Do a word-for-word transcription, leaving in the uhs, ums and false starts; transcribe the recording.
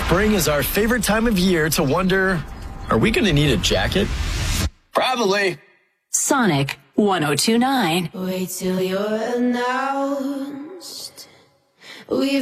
Spring is our favorite time of year to wonder, are we going to need a jacket? Probably. Sonic one oh two point nine. Wait till you're announced. We've